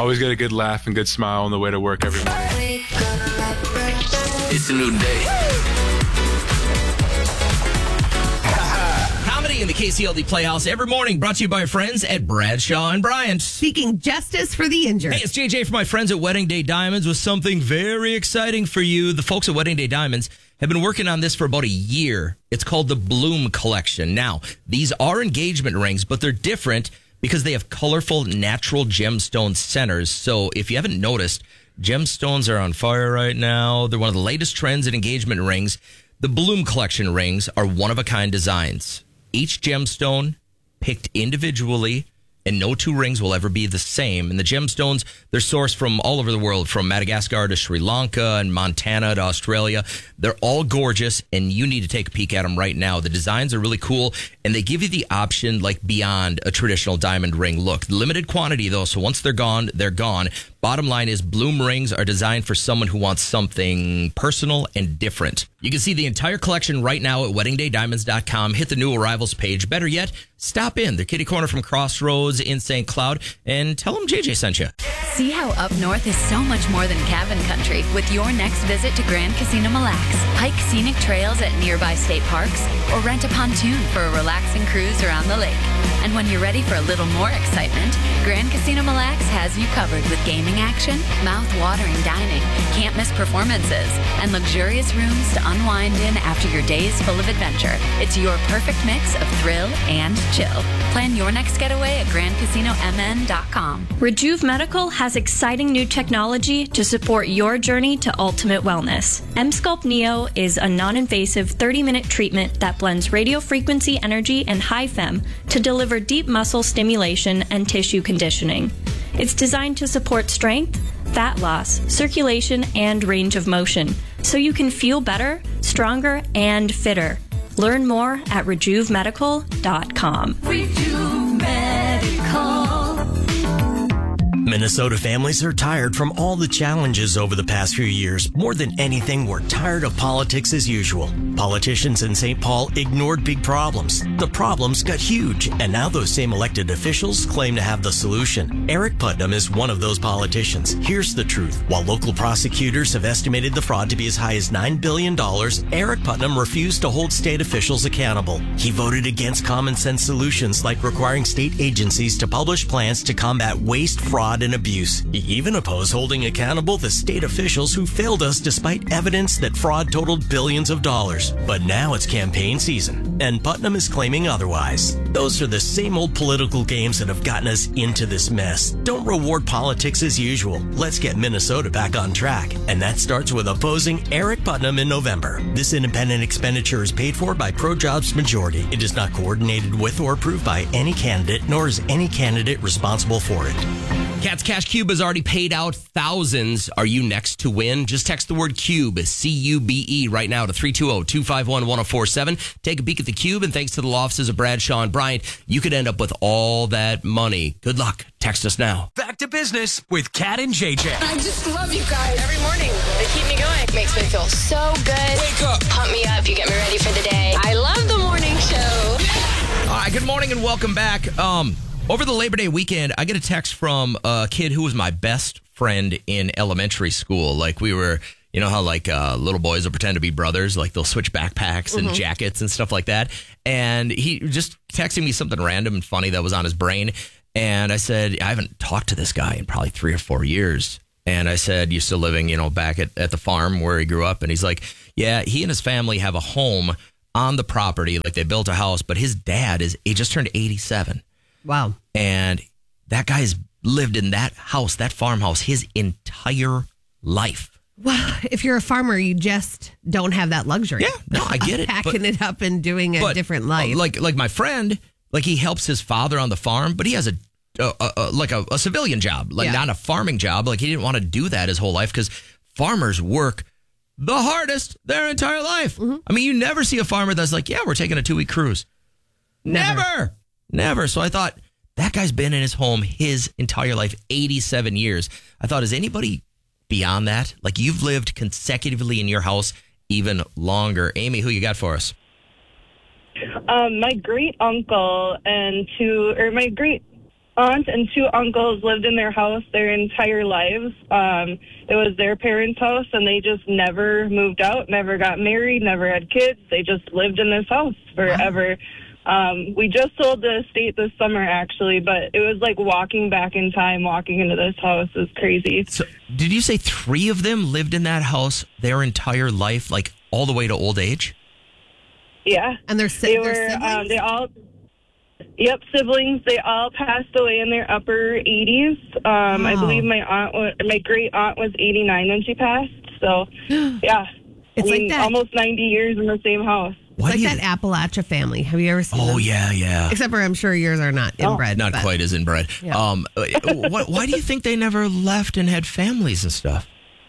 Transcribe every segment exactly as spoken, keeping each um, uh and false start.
always get a good laugh and good smile on the way to work every morning. It's a new day. Comedy in the K C L D Playhouse every morning, brought to you by our friends at Bradshaw and Bryant. Seeking justice for the injured. Hey, it's J J from my friends at Wedding Day Diamonds with something very exciting for you. The folks at Wedding Day Diamonds have been working on this for about a year. It's called the Bloom Collection. Now, these are engagement rings, but they're different because they have colorful natural gemstone centers. So if you haven't noticed, gemstones are on fire right now. They're one of the latest trends in engagement rings. The Bloom Collection rings are one-of-a-kind designs. Each gemstone picked individually, and no two rings will ever be the same. And the gemstones, they're sourced from all over the world, from Madagascar to Sri Lanka and Montana to Australia. They're all gorgeous, and you need to take a peek at them right now. The designs are really cool, and they give you the option like beyond a traditional diamond ring look. Limited quantity, though, so once they're gone, they're gone. Bottom line is Bloom rings are designed for someone who wants something personal and different. You can see the entire collection right now at wedding day diamonds dot com. Hit the new arrivals page. Better yet, stop in the kitty corner from Crossroads in Saint Cloud and tell them J J sent you. See how up north is so much more than cabin country with your next visit to Grand Casino Mille Lacs. Hike scenic trails at nearby state parks or rent a pontoon for a relaxing cruise around the lake. And when you're ready for a little more excitement, Grand Casino Mille Lacs has you covered with gaming action, mouth-watering dining, can't-miss performances, and luxurious rooms to unwind in after your days full of adventure. It's your perfect mix of thrill and chill. Plan your next getaway at grand casino m n dot com. Rejuve Medical has exciting new technology to support your journey to ultimate wellness. M-Sculpt Neo is a non-invasive thirty-minute treatment that blends radio frequency energy and high fem to deliver deep muscle stimulation and tissue conditioning. It's designed to support strength, fat loss, circulation, and range of motion, so you can feel better, stronger, and fitter. Learn more at rejuve medical dot com. Rejuve Medical. Minnesota families are tired from all the challenges over the past few years. More than anything, we're tired of politics as usual. Politicians in Saint Paul ignored big problems. The problems got huge, and now those same elected officials claim to have the solution. Eric Putnam is one of those politicians. Here's the truth. While local prosecutors have estimated the fraud to be as high as nine billion dollars, Eric Putnam refused to hold state officials accountable. He voted against common sense solutions like requiring state agencies to publish plans to combat waste, fraud, and abuse. He even opposed holding accountable the state officials who failed us despite evidence that fraud totaled billions of dollars. But now it's campaign season, and Putnam is claiming otherwise. Those are the same old political games that have gotten us into this mess. Don't reward politics as usual. Let's get Minnesota back on track. And that starts with opposing Eric Putnam in November. This independent expenditure is paid for by ProJobs Majority. It is not coordinated with or approved by any candidate, nor is any candidate responsible for it. Cat's Cash Cube has already paid out thousands. Are you next to win? Just text the word CUBE, C U B E, right now to three two zero, two five one, one zero four seven. Take a peek at the Cube, and thanks to the law offices of Bradshaw and Bryant, you could end up with all that money. Good luck. Text us now. Back to business with Kat and J J. I just love you guys. Every morning, they keep me going. Makes me feel so good. Wake up. Pump me up. You get me ready for the day. I love the morning show. All right, good morning and welcome back. Um... Over the Labor Day weekend, I get a text from a kid who was my best friend in elementary school. Like we were, you know how like uh, little boys will pretend to be brothers, like they'll switch backpacks and mm-hmm. jackets and stuff like that. And he just texted me something random and funny that was on his brain. And I said, I haven't talked to this guy in probably three or four years. And I said, you still living, you know, back at, at the farm where he grew up? And he's like, yeah, he and his family have a home on the property. Like they built a house, but his dad is, he just turned eighty-seven. Wow. And that guy's lived in that house, that farmhouse, his entire life. Well, if you're a farmer, you just don't have that luxury. Yeah, no, I get it. Packing but, it up and doing a but, different life. Like like my friend, like he helps his father on the farm, but he has a, a, a, a like a, a civilian job, like yeah. not a farming job. Like he didn't want to do that his whole life because farmers work the hardest their entire life. Mm-hmm. I mean, you never see a farmer that's like, yeah, we're taking a two-week cruise. Never. Never. Never. So I thought, that guy's been in his home his entire life, eighty-seven years. I thought, is anybody beyond that? Like, you've lived consecutively in your house even longer. Amy, who you got for us? Um, my great uncle and two, or my great aunt and two uncles lived in their house their entire lives. Um, it was their parents' house, and they just never moved out, never got married, never had kids. They just lived in this house forever. Wow. Um, we just sold the estate this summer, actually, but it was like walking back in time, walking into this house is crazy. So, did you say three of them lived in that house their entire life, like all the way to old age? Yeah. And they're, they they're were, siblings? um, they all... Yep, siblings. They all passed away in their upper eighties. Um, I Wow. believe my aunt, was, my great aunt, was eighty-nine when she passed. So, yeah, It's I like mean, that. almost ninety years in the same house. It's Why like do you- that Appalachia family. Have you ever seen Oh them? yeah, yeah. Except for I'm sure yours are not inbred. Not but- quite as inbred. Yeah. Um, what, why do you think they never left and had families and stuff?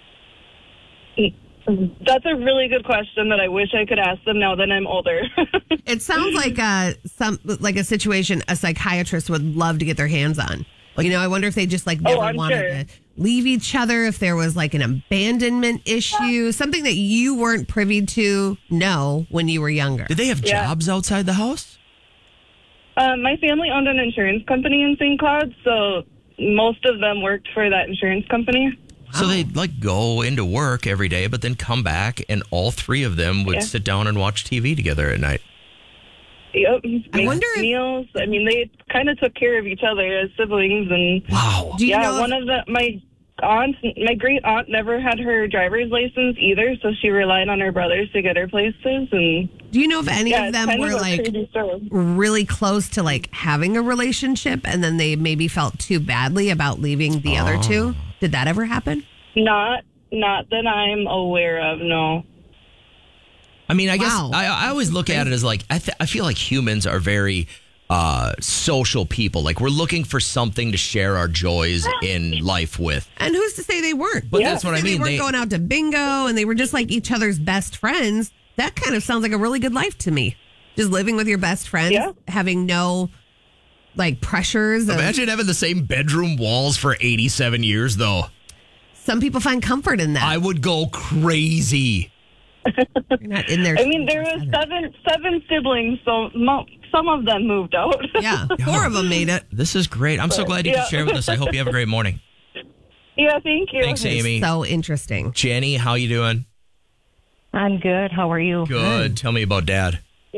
That's a really good question that I wish I could ask them now that I'm older. It sounds like a some like a situation a psychiatrist would love to get their hands on. You know, I wonder if they just like never Oh, I'm wanted sure. to leave each other, if there was like an abandonment issue, something that you weren't privy to know when you were younger. Did they have Yeah. jobs outside the house? um, my family owned an insurance company in Saint Cloud, so most of them worked for that insurance company. So they'd like go into work every day, but then come back, and all three of them would Yeah. sit down and watch T V together at night. Yep. I Make wonder if- meals. I mean, they kind of took care of each other as siblings, and Wow. Do you yeah, know if- one of the my aunt, my great aunt, never had her driver's license either, so she relied on her brothers to get her places. And Do you know if any yeah, of it's them kind were of a like crazy story. really close to like having a relationship and then they maybe felt too badly about leaving the other two? Did that ever happen? Not, not that I'm aware of. No. I mean, I guess Wow. I, I always look at it as like I, th- I feel like humans are very uh, social people. Like we're looking for something to share our joys in life with. And who's to say they weren't? But Yeah. that's what I Say mean. They weren't They- going out to bingo and they were just like each other's best friends. That kind of sounds like a really good life to me. Just living with your best friends, Yeah. having no like pressures. Of, Imagine having the same bedroom walls for eighty-seven years, though. some people find comfort in that. I would go crazy. You're not in there. I mean, there was seven seven siblings, so mo- some of them moved out. Yeah, four of them made it. This is great. I'm so glad you Yeah. could share with us. I hope you have a great morning. Yeah, thank you. Thanks, Amy. So interesting. Jenny, how you doing? I'm good. How are you? Good. Tell me about Dad.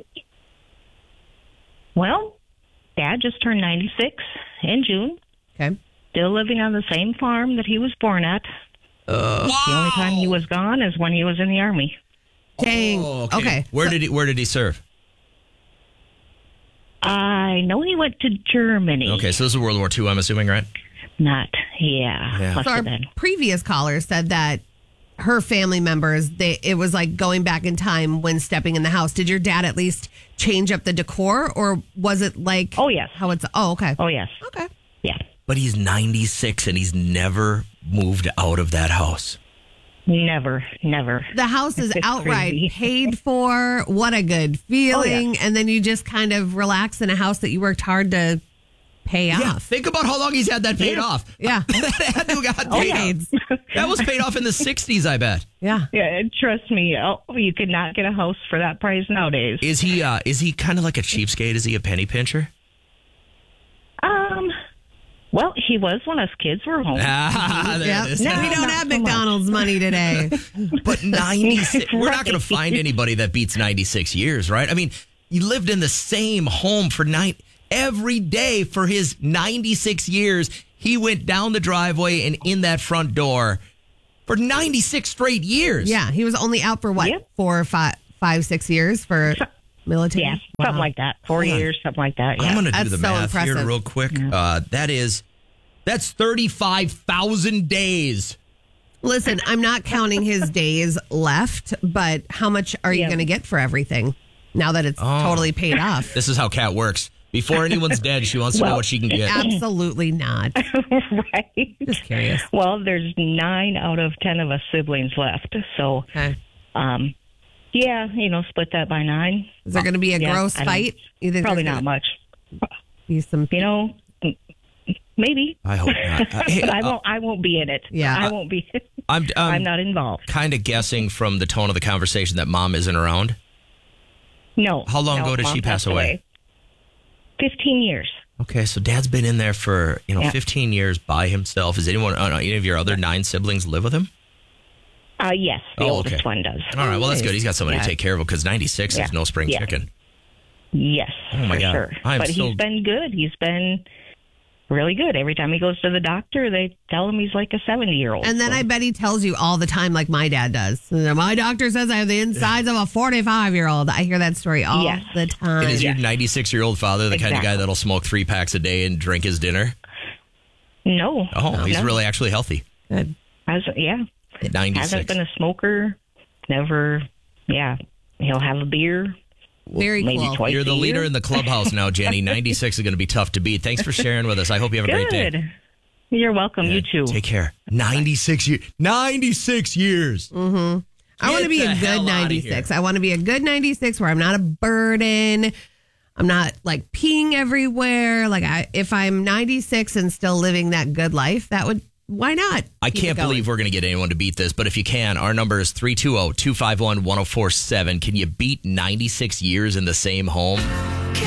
Well, Dad just turned ninety-six in June. Okay. Still living on the same farm that he was born at. Uh, The only time he was gone is when he was in the Army. Dang. Oh, okay. Where So- did he Where did he serve? I know he went to Germany. Okay, so this is World War Two, I'm assuming, right? Not, yeah. Yeah. Must So our have been. previous caller said that her family members, they it was like going back in time when stepping in the house. Did your dad at least change up the decor, or was it like? Oh, yes. How it's? Oh, okay. Oh, yes. Okay. Yeah. But he's ninety-six and he's never moved out of that house. Never, never. The house is It's outright crazy. paid for. What a good feeling! And then you just kind of relax in a house that you worked hard to pay Yeah, off. think about how long he's had that paid off. Yeah. that had to have got Oh, paid yeah. off. That was paid off in the sixties, I bet. Yeah. Yeah, and trust me, oh, you could not get a house for that price nowadays. Is he uh is he kind of like a cheapskate? Is he a penny pincher? Um, well, he was when us kids were home. Ah, there Yep. it is. we No, don't not have so much. McDonald's money today. But ninety-six, we're not going to Right. find anybody that beats ninety-six years, right? I mean, you lived in the same home for nine every day for his ninety-six years. He went down the driveway and in that front door for ninety-six straight years. Yeah, he was only out for what, Yep. four or five, five, six years for military. Yeah, something Wow. like that. Four Hold on. years, something like that. Yeah. I'm going to do That's the so math here impressive. real quick. Uh, that is, that's thirty-five thousand days. Listen, I'm not counting his days left, but how much are you Yeah. going to get for everything now that it's Oh. totally paid off? This is how Kat works. Before anyone's dead, she wants to know Well, what she can get. Absolutely not. Right. Just curious. Well, there's nine out of ten of us siblings left. So, Okay. um, yeah, you know, split that by nine. Is there going to be a Yeah, gross I don't- fight? You think Probably there's not gonna much. Be some. You know, m- maybe. I hope not. Uh, hey, But I uh, won't. I won't be in it. Yeah. I won't be. I'm, I'm I'm not involved. kind of guessing from the tone of the conversation that mom isn't around. No. How long no, ago did Mom she pass passed away? Fifteen years. Okay, so Dad's been in there for, you know, Yeah. fifteen years by himself. Is anyone, uh, any of your other nine siblings live with him? Uh, yes, the Oh, oldest okay. one does. All right, well, that's good. He's got somebody Yeah. to take care of him because ninety-six Yeah. is no spring Yeah. chicken. Yes, Oh, my for God. sure. I'm But so- he's been good. He's been really good. Every time he goes to the doctor, they tell him he's like a seventy-year-old. And then so. I bet he tells you all the time, like my dad does. My doctor says I have the insides of a forty-five-year-old. I hear that story all Yes. the time. And is your ninety-six-year-old father the kind of guy Exactly. that'll smoke three packs a day and drink his dinner? No. Oh, he's no. really actually healthy. Good. Has, yeah. Hasn't ninety-six. been a smoker. Never, yeah. He'll have a beer. Very maybe cool. twice You're the a leader year. in the clubhouse now, Jenny. ninety-six is going to be tough to beat. Thanks for sharing with us. I hope you have a great day. Good. You're welcome. You too. Take care. ninety-six years. ninety-six years. Mm-hmm. I want to be the a hell good outta ninety-six. here. I want to be a good ninety-six where I'm not a burden. I'm not like peeing everywhere. Like I, if I'm ninety-six and still living that good life, that would, why not? I Keep can't it going. believe we're going to get anyone to beat this, but if you can, our number is three two zero, two five one, one zero four seven. Can you beat ninety-six years in the same home?